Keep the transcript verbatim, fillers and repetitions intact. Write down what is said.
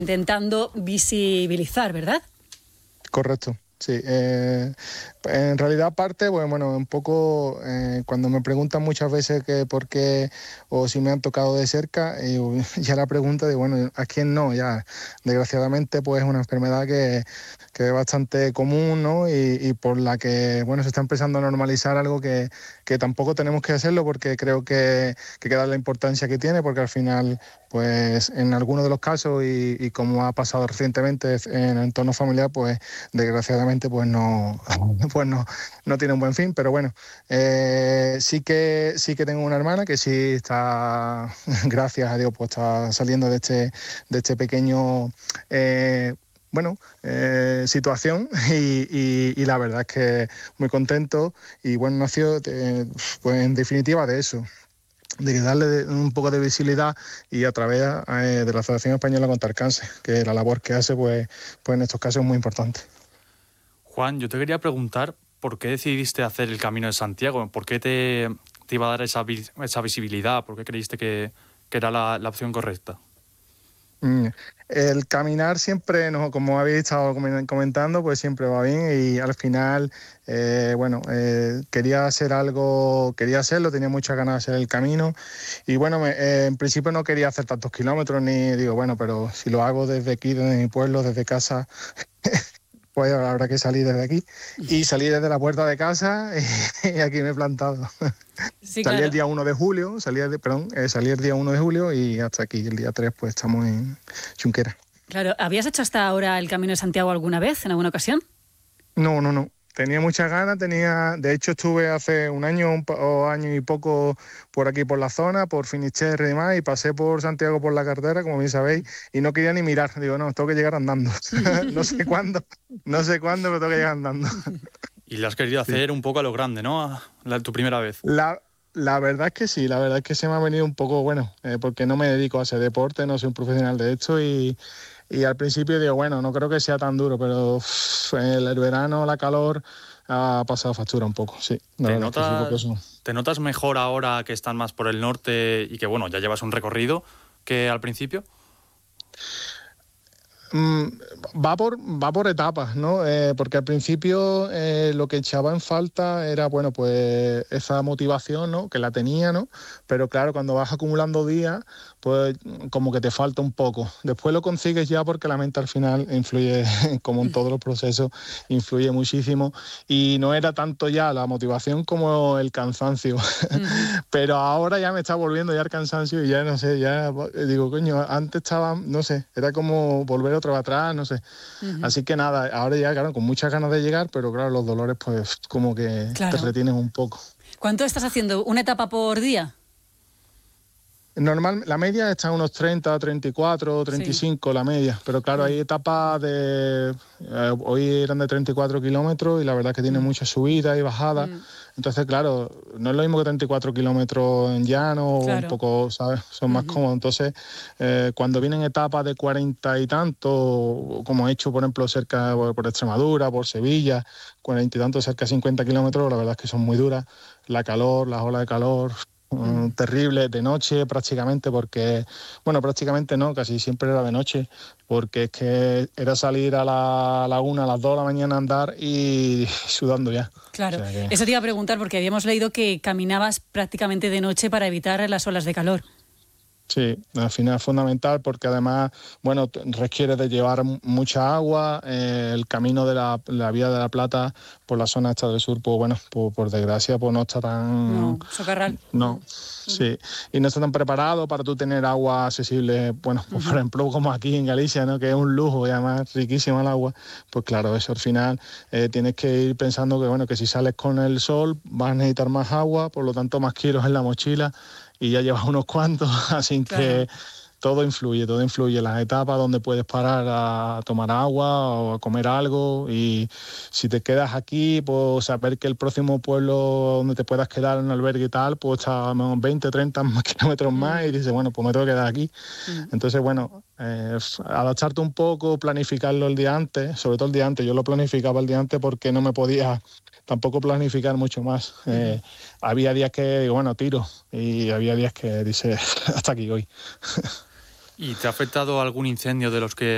intentando visibilizar, ¿verdad? Correcto. Sí, eh, en realidad parte, pues, bueno, un poco eh, cuando me preguntan muchas veces que por qué o si me han tocado de cerca, eh, ya la pregunta de, bueno, ¿a quién no? Ya, desgraciadamente, pues es una enfermedad que, que es bastante común, ¿no? Y, y por la que, bueno, se está empezando a normalizar algo que, que tampoco tenemos que hacerlo porque creo que, que hay que darle la importancia que tiene, porque al final, pues en algunos de los casos y, y como ha pasado recientemente en el entorno familiar, pues desgraciadamente pues no, pues no, no tiene un buen fin, pero bueno, eh, sí que sí que tengo una hermana que sí está, gracias a Dios, pues está saliendo de este, de este pequeño eh, bueno, eh, situación y, y, y la verdad es que muy contento y bueno, nació eh, pues en definitiva de eso, de darle un poco de visibilidad y a través eh, de la Asociación Española contra el Cáncer, que la labor que hace pues, pues en estos casos es muy importante. Juan, yo te quería preguntar por qué decidiste hacer el Camino de Santiago, por qué te, te iba a dar esa, esa visibilidad, por qué creíste que, que era la, la opción correcta. Mm. El caminar siempre, no, como habéis estado comentando, pues siempre va bien y al final, eh, bueno, eh, quería hacer algo, quería hacerlo, tenía muchas ganas de hacer el camino y bueno, me, eh, en principio no quería hacer tantos kilómetros ni digo, bueno, pero si lo hago desde aquí, desde mi pueblo, desde casa... pues habrá que salir desde aquí. Y salí desde la puerta de casa y, y aquí me he plantado. Sí, salí claro. el día uno de julio, salí el, perdón, eh, salí el día uno de julio y hasta aquí, el día tres, pues estamos en Junquera. Claro, ¿habías hecho hasta ahora el Camino de Santiago alguna vez, en alguna ocasión? No, no, no. Tenía muchas ganas, tenía, de hecho estuve hace un año un, o año y poco por aquí por la zona, por Finisterre y demás, y pasé por Santiago por la carretera, como bien sabéis, y no quería ni mirar. Digo, no, tengo que llegar andando. no sé cuándo, no sé cuándo, pero tengo que llegar andando. Y le has querido hacer sí. un poco a lo grande, ¿no? La, tu primera vez. La, la verdad es que sí, la verdad es que se me ha venido un poco, bueno, eh, porque no me dedico a hacer deporte, no soy un profesional de esto y... Y al principio digo, bueno, no creo que sea tan duro, pero uff, el, el verano, la calor, ha pasado factura un poco, sí. ¿Te, nota, sí, ¿Te notas mejor ahora que están más por el norte y que, bueno, ya llevas un recorrido que al principio? Mm, va por va por etapas, ¿no? Eh, porque al principio eh, lo que echaba en falta era, bueno, pues esa motivación, ¿no? Que la tenía, ¿no? Pero claro, cuando vas acumulando días, pues como que te falta un poco. Después lo consigues ya porque la mente al final influye, como en todos los procesos, influye muchísimo. Y no era tanto ya la motivación como el cansancio. Uh-huh. Pero ahora ya me está volviendo ya el cansancio y ya no sé, ya digo, coño, antes estaba, no sé, era como volver otra vez atrás, no sé. Uh-huh. Así que nada, ahora ya, claro, con muchas ganas de llegar, pero claro, los dolores pues como que claro. te retienen un poco. ¿Cuánto estás haciendo? ¿Una etapa por día? Normal, la media está en unos treinta, treinta y cuatro, treinta y cinco sí. la media, pero claro, hay etapas de... Eh, hoy eran de treinta y cuatro kilómetros y la verdad que tiene mm. muchas subidas y bajadas, mm. entonces claro, no es lo mismo que treinta y cuatro kilómetros en llano, claro. un poco, ¿sabes? Son uh-huh. más cómodos, entonces eh, cuando vienen etapas de cuarenta y tanto, como he hecho por ejemplo cerca por, por Extremadura, por Sevilla, cuarenta y tanto, cerca de cincuenta kilómetros, la verdad es que son muy duras, la calor, las olas de calor... Mm. terrible, de noche prácticamente, porque, bueno, prácticamente no, casi siempre era de noche, porque es que era salir a la, a la una, a las dos de la mañana a andar y sudando ya. Claro, o sea que... eso te iba a preguntar porque habíamos leído que caminabas prácticamente de noche para evitar las olas de calor. Sí, al final es fundamental porque además, bueno, requiere de llevar mucha agua, eh, el camino de la, la Vía de la Plata por la zona esta del sur, pues bueno, por, por desgracia, pues no está tan... No, socarral. No, uh-huh. sí, y no está tan preparado para tú tener agua accesible, bueno, pues uh-huh. por ejemplo, como aquí en Galicia, ¿no? Que es un lujo y además riquísima el agua, pues claro, eso al final eh, tienes que ir pensando que, bueno, que si sales con el sol vas a necesitar más agua, por lo tanto más kilos en la mochila, y ya llevas unos cuantos, así claro. que todo influye, todo influye en las etapas donde puedes parar a tomar agua o a comer algo, y si te quedas aquí, pues saber que el próximo pueblo donde te puedas quedar en un albergue y tal, pues está a menos veinte, treinta kilómetros más, mm. y dices, bueno, pues me tengo que quedar aquí. Mm. Entonces, bueno, eh, adaptarte un poco, planificarlo el día antes, sobre todo el día antes, yo lo planificaba el día antes porque no me podía... tampoco planificar mucho más. Uh-huh. Eh, había días que digo, bueno, tiro, y había días que dice, hasta aquí hoy. ¿Y te ha afectado algún incendio de los que